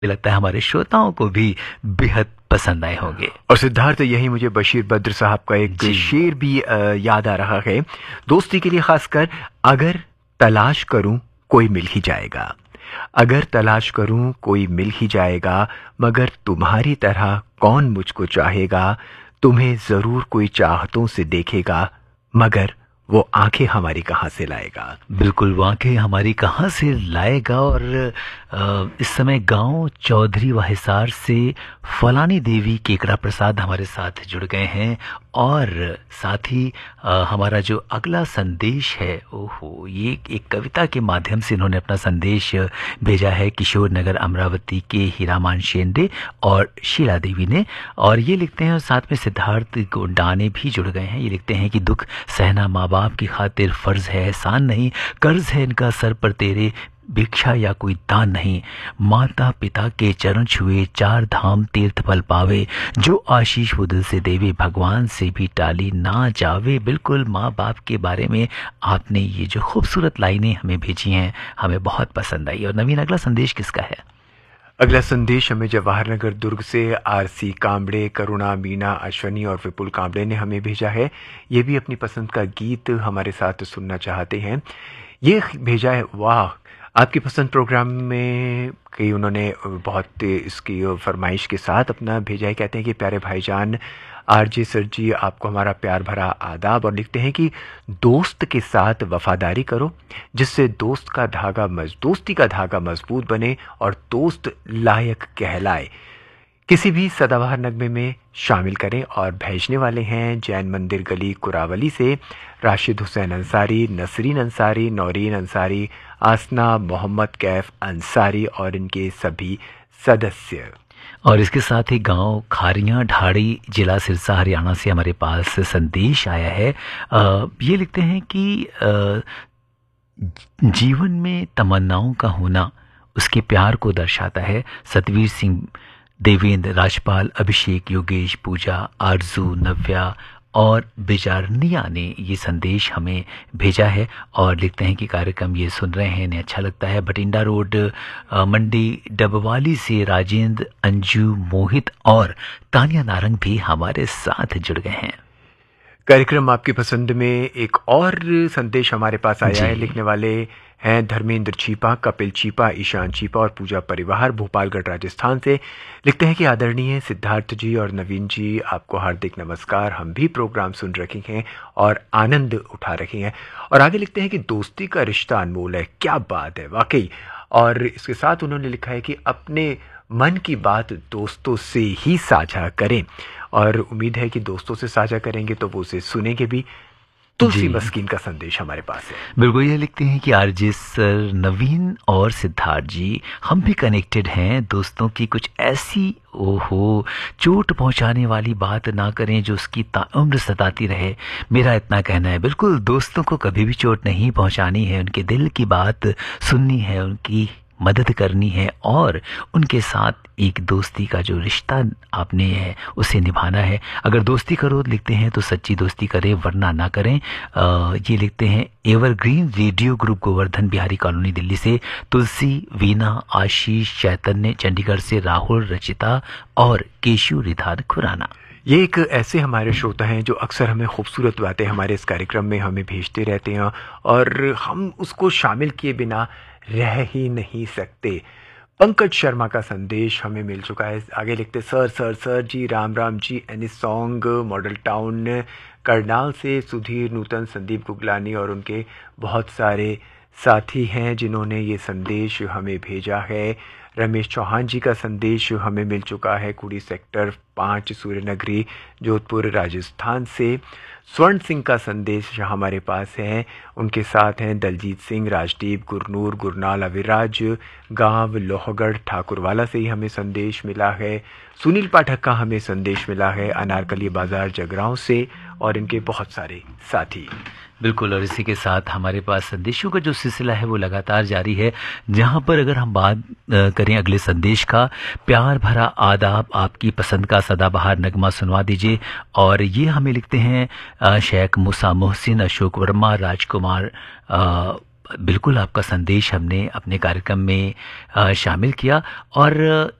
लगता है हमारे श्रोताओं को भी बेहद पसंद आए होंगे। और सिद्धार्थ, यही मुझे बशीर बद्र साहब का एक शेर भी याद आ रहा है, दोस्ती के लिए खासकर। अगर तलाश करूं कोई मिल ही जाएगा, अगर तलाश करूं कोई मिल ही जाएगा, मगर तुम्हारी तरह कौन मुझको चाहेगा। तुम्हें जरूर कोई चाहतों से देखेगा, मगर वो आंखें हमारी कहाँ से लाएगा। बिल्कुल, वो आंखें हमारी कहाँ से लाएगा। और इस समय गांव चौधरी व हिसार से फलानी देवी केकड़ा प्रसाद हमारे साथ जुड़ गए हैं। और साथ ही हमारा जो अगला संदेश है, ओहो, ये एक कविता के माध्यम से इन्होंने अपना संदेश भेजा है किशोर नगर अमरावती के हीरामान शेंडे और शीला देवी ने। और ये लिखते हैं, और साथ में सिद्धार्थ गोंडाने भी जुड़ गए हैं। ये लिखते हैं कि दुख सहना माँ बाप की खातिर फर्ज है, एहसान नहीं, कर्ज है इनका सर पर तेरे, भिक्षा या कोई दान नहीं। माता पिता के चरण छुए, चार धाम तीर्थ फल पावे, जो आशीष वो दिल से देवे, भगवान से भी टाली ना जावे। बिल्कुल, माँ बाप के बारे में आपने ये जो खूबसूरत लाइनें हमें भेजी हैं, हमें बहुत पसंद आई। और नवीन, अगला संदेश किसका है? अगला संदेश हमें जवाहर नगर दुर्ग से आरसी कांबड़े, करुणा, मीना, अश्वनी और विपुल कांबड़े ने हमें भेजा है। ये भी अपनी पसंद का गीत हमारे साथ सुनना चाहते हैं। ये भेजा है, वाह, आपकी पसंद प्रोग्राम में कई उन्होंने बहुत इसकी फरमाइश के साथ अपना भेजा है। कहते हैं कि प्यारे भाईजान आरजे सर जी, आपको हमारा प्यार भरा आदाब। और लिखते हैं कि दोस्त के साथ वफादारी करो, जिससे दोस्ती का धागा मजबूत बने और दोस्त लायक कहलाए। किसी भी सदाबहार नगमे में शामिल करें। और भेजने वाले हैं जैन मंदिर गली कुरावली से राशिद हुसैन अंसारी, नसरीन अंसारी, नौरीन अंसारी, आसना मोहम्मद कैफ अंसारी और इनके सभी सदस्य। और इसके साथ ही गांव खारियां ढाड़ी, जिला सिरसा, हरियाणा से हमारे पास संदेश आया है। ये लिखते हैं कि जीवन में तमन्नाओं का होना उसके प्यार को दर्शाता है। सतवीर सिंह, देवेंद्र, राजपाल, अभिषेक, योगेश, पूजा, आरजू, नव्या और बिजारनिया ने ये संदेश हमें भेजा है। और लिखते हैं कि कार्यक्रम ये सुन रहे हैं, इन्हें अच्छा लगता है। भटिंडा रोड, मंडी डबवाली से राजेंद्र, अंजू, मोहित और तानिया नारंग भी हमारे साथ जुड़ गए हैं। कार्यक्रम आपकी पसंद में एक और संदेश हमारे पास आया है। लिखने वाले हैं धर्मेंद्र चीपा, कपिल चीपा, ईशान चीपा और पूजा परिवार, भोपालगढ़, राजस्थान से। लिखते हैं कि आदरणीय सिद्धार्थ जी और नवीन जी, आपको हार्दिक नमस्कार। हम भी प्रोग्राम सुन रहे हैं और आनंद उठा रहे हैं। और आगे लिखते हैं कि दोस्ती का रिश्ता अनमोल है, क्या बात है वाकई। और इसके साथ उन्होंने लिखा है कि अपने मन की बात दोस्तों से ही साझा करें। और उम्मीद है कि दोस्तों से साझा करेंगे तो वो उसे सुनेंगे भी। तुलसी मस्कीन का संदेश हमारे पास है। बिल्कुल, ये लिखते हैं कि आरजे सर, नवीन और सिद्धार्थ जी, हम भी कनेक्टेड हैं। दोस्तों की कुछ ऐसी चोट पहुंचाने वाली बात ना करें जो उसकी ताउम्र सताती रहे, मेरा इतना कहना है। बिल्कुल, दोस्तों को कभी भी चोट नहीं पहुंचानी है, उनके दिल की बात सुननी है, उनकी मदद करनी है और उनके साथ एक दोस्ती का जो रिश्ता आपने है उसे निभाना है। अगर दोस्ती करो, लिखते हैं, तो सच्ची दोस्ती करें, वरना ना करें। ये लिखते हैं evergreen radio group, Govardhan Bihari colony, Delhi से तुलसी, वीना, आशीष, चैतन्य, चंडीगढ़ से राहुल, रचिता और केशु रिधान खुराना। ये एक ऐसे हमारे श्रोता हैं जो अक्सर हमें खूबसूरत बातें हमारे इस कार्यक्रम में हमें भेजते रहते हैं और हम उसको शामिल किए बिना रह ही नहीं सकते। पंकज शर्मा का संदेश हमें मिल चुका है। आगे लिखते, सर जी, Ram Ram ji, any song, model town Karnal से सुधीर, नूतन, संदीप गुगलानी और उनके बहुत सारे साथी हैं जिन्होंने ये संदेश हमें भेजा है। रमेश चौहान जी का संदेश हमें मिल चुका है, कुड़ी सेक्टर 5, सूर्यनगरी, जोधपुर, राजस्थान से। स्वर्ण सिंह का संदेश हमारे पास है, उनके साथ हैं दलजीत सिंह, राजदीप, गुरनूर, गुरनाल, अविराज, गांव लोहगढ़, ठाकुरवाला से ही हमें संदेश मिला है। सुनील पाठक का हमें संदेश मिला है अनारकली बाजार, जगरांव से और इनके बहुत सारे साथी। बिल्कुल, और इसी के साथ हमारे पास संदेशों का जो सिलसिला है वो लगातार जारी है। जहां पर अगर हम बात करें अगले संदेश का, प्यार भरा आदाब, आपकी पसंद का सदाबहार नगमा सुनवा दीजिए। और ये हमें लिखते हैं शेख मूसा मोहसिन, अशोक वर्मा, राजकुमार बिल्कुल आपका संदेश हमने अपने कार्यक्रम में शामिल किया और